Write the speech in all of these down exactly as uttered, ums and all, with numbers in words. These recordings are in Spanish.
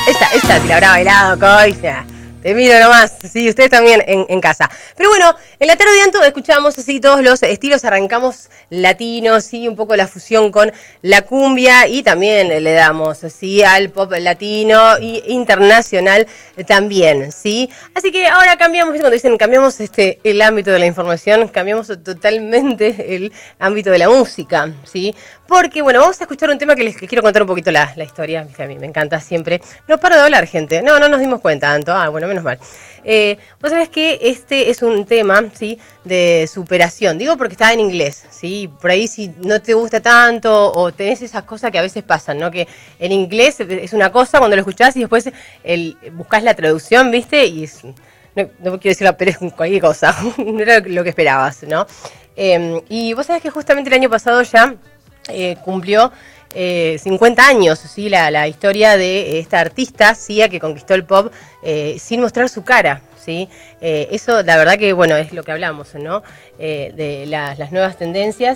esta, esta te la habrá bailado, Coisa. Te miro nomás, sí, ustedes también en, en casa. Pero bueno, en la tarde de Anto escuchamos así todos los estilos, arrancamos latinos, sí, un poco la fusión con la cumbia y también le damos, sí, al pop latino y internacional también, sí. Así que ahora cambiamos, cuando dicen cambiamos este el ámbito de la información, cambiamos totalmente el ámbito de la música, sí. Porque, bueno, vamos a escuchar un tema que les quiero contar un poquito la, la historia, que a mí me encanta siempre. No paro de hablar, gente. No, no nos dimos cuenta, Anto. Ah, bueno, menos mal. Eh, vos sabés que este es un tema, ¿sí?, de superación. Digo porque está en inglés, ¿sí? Por ahí si no te gusta tanto o tenés esas cosas que a veces pasan, ¿no? Que en inglés es una cosa cuando lo escuchás y después el, buscás la traducción, ¿viste? Y es, no, no quiero decirlo, pero es cualquier cosa. No era lo que esperabas, ¿no? Eh, y vos sabés que justamente el año pasado ya eh, cumplió Eh, cincuenta años, ¿sí? La, la historia de esta artista, Sia, que conquistó el pop eh, sin mostrar su cara, ¿sí? Eh, eso, la verdad que, bueno, es lo que hablamos, ¿no? Eh, de la, las nuevas tendencias.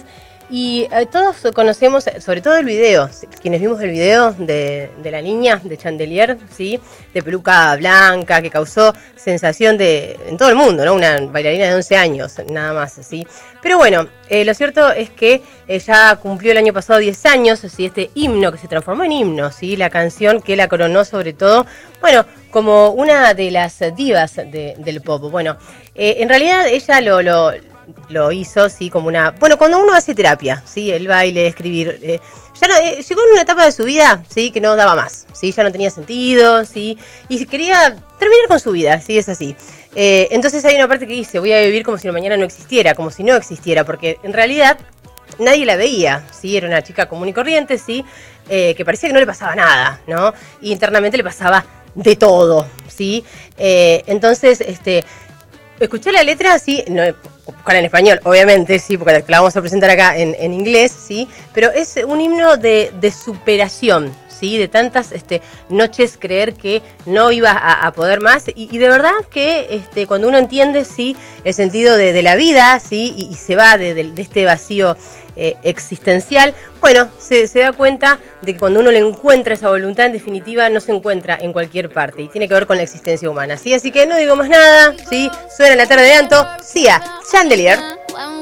Y eh, todos conocemos, sobre todo el video, quienes vimos el video de, de la niña de Chandelier, ¿sí?, de peluca blanca, que causó sensación de en todo el mundo, ¿no? Una bailarina de once años, nada más, ¿sí? Pero bueno, eh, lo cierto es que ella cumplió el año pasado diez años, ¿sí?, este himno que se transformó en himno, ¿sí?, la canción que la coronó sobre todo, bueno, como una de las divas de, del pop. Bueno, eh, en realidad ella lo... lo lo hizo, sí, como una... Bueno, cuando uno hace terapia, sí, el baile, escribir... Eh, ya no, eh, llegó en una etapa de su vida, sí, que no daba más, sí, ya no tenía sentido, sí, y quería terminar con su vida, sí, es así. Eh, entonces hay una parte que dice, voy a vivir como si mañana no existiera, como si no existiera, porque en realidad nadie la veía, sí, era una chica común y corriente, sí, eh, que parecía que no le pasaba nada, ¿no? Y internamente le pasaba de todo, sí. Eh, entonces, este... Escuché la letra, sí, no, buscar en español, obviamente, sí, porque la vamos a presentar acá en, en inglés, sí, pero es un himno de, de superación, sí, de tantas este, noches creer que no iba a, a poder más, y, y de verdad que este, cuando uno entiende, sí, el sentido de, de la vida, sí, y, y se va de, de, de este vacío eh, existencial, bueno, se, se da cuenta de que cuando uno le encuentra esa voluntad, en definitiva, no se encuentra en cualquier parte, y tiene que ver con la existencia humana, ¿sí? Así que no digo más nada, ¿sí? Suena la tarde de Anto, Sia, Chandelier.